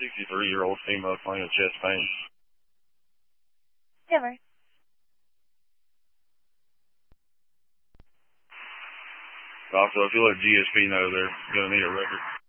63-year-old female claiming chest pain. Never. Also, if you let GSP know, they're going to need a record.